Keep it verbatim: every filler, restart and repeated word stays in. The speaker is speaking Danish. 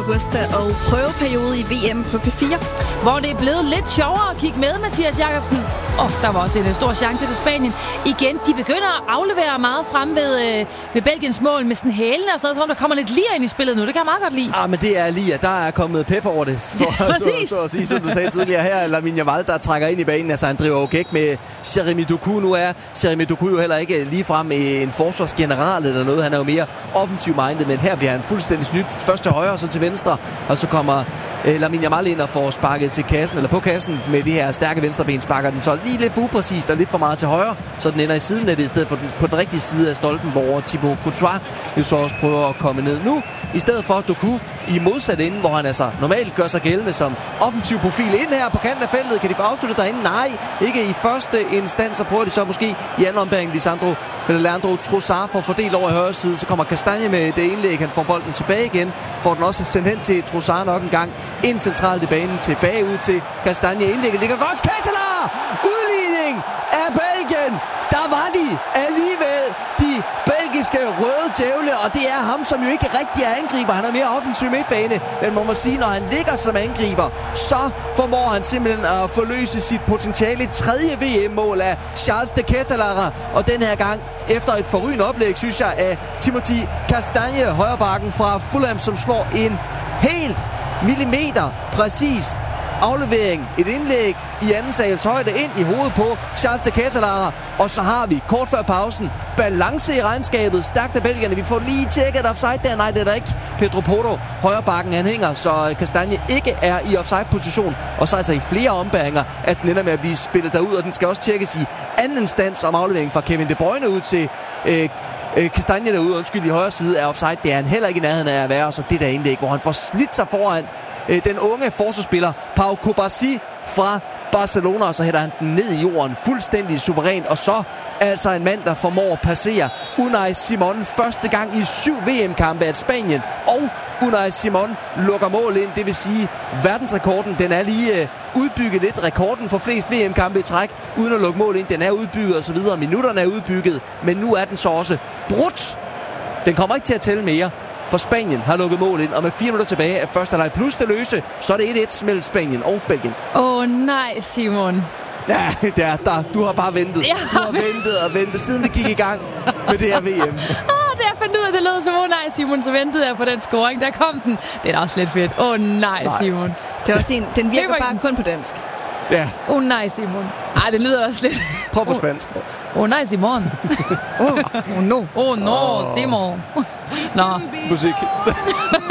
Augusta og prøveperiode i V M på P fire. Hvor det er blevet lidt sjovere at kigge med, Mathias Jakobsen. Og der var også en stor chance til Spanien. Igen, de begynder at aflevere meget frem ved, øh, ved Belgiens mål med sådan hælene og sådan noget, som der kommer lidt lir ind i spillet nu. Det kan jeg meget godt lide. Ah, men det er lige, at der er kommet pep over det. For, ja, præcis. Så, så at sige, som du sagde tidligere her, Lamine Yamal, der trækker ind i banen. Altså, han driver jo gæk med Jeremy Doku. Nu er Jeremy Doku jo heller ikke ligefrem en forsvarsgeneral eller noget. Han er jo mere offensiv-minded, men her bliver han fuldstændig snydt. Først til højre, og så til venstre. Og så kommer øh, Lamine Yamal ind og får sparket til kassen, eller på kassen med det her stærke venstreben, sparker den så lige lidt for upræcist og lidt for meget til højre, så den ender i siden af det, i stedet for den, på den rigtige side af stolpen, hvor Thibaut Courtois jo så også prøver at komme ned. Nu, i stedet for Doku i modsat ende, hvor han altså normalt gør sig gældende som offensiv profil ind her på kanten af feltet. Kan de få afsluttet derinde? Nej, ikke i første instans, så prøver de så måske i anden ombæring. Lisandro, Leandro Trossard får fordelt over i højre side, så kommer Castagne med det indlæg, han får bolden tilbage igen, får den også sendt hen til Trossard nok en gang, ind centralt i banen, tilbage ud til Castagne. Indlægget ligger godt. Ketelaere! Udligning af Belgien! Der var de alligevel, de belgiske røde djævle, og det er ham, som jo ikke rigtig er angriber. Han er mere offensiv midtbane, men man må sige, når han ligger som angriber, så formår han simpelthen at forløse sit potentiale tredje V M-mål af Charles de Ketelaere, og den her gang efter et forrygende oplæg, synes jeg, af Timothy Castagne, højrebacken fra Fulham, som slår en helt millimeter præcis aflevering, et indlæg i anden sals højde ind i hovedet på Charles de Ketelaere, og så har vi kort før pausen balance i regnskabet, stærkt af belgierne. Vi får lige tjekket offside der. Nej, det er der ikke. Pedro Porro, højrebakken, han hænger, så Castagne ikke er i offside-position, og så altså i flere ombæringer, at den ender med at blive spillet derud, og den skal også tjekkes i anden instans om aflevering fra Kevin De Bruyne ud til øh, øh, Castagne derude, undskyld, i højre side af offside. Det er han heller ikke i nærheden af at være, og så det der indlæg, hvor han får slidt sig foran den unge forsvarsspiller Pau Kubasi fra Barcelona, og så hætter han den ned i jorden fuldstændig suverænt, og så altså en mand, der formår at passere Unai Simon første gang i syv V M-kampe af Spanien, og Unai Simon lukker mål ind, det vil sige verdensrekorden, den er lige udbygget lidt, rekorden for flest V M-kampe i træk, uden at lukke mål ind, den er udbygget og så videre, minutterne er udbygget, men nu er den så også brudt. Den kommer ikke til at tælle mere, for Spanien har lukket mål ind, og med fire minutter tilbage af første halvleg plus det løse, så er det et et mellem Spanien og Belgien. Åh oh, nej, Simon. Ja, det er der. Du har bare ventet. Jeg har... Du har ventet og ventet, siden det gik i gang med det her V M. Åh, oh, det jeg fandt ud af, det lød som, åh oh, nej, Simon, så ventede jeg på den scoring. Der kom den. Det er da også lidt fedt. Åh oh, nej, nej, Simon. Det er også en, den virker bare kun på dansk. Ja. Åh oh, nej, Simon. Ej, det lyder også lidt... Prøv på spansk. Åh oh, nej, Simon. Åh oh, oh, no. Åh oh, no, oh. Simon. Nå. Musik.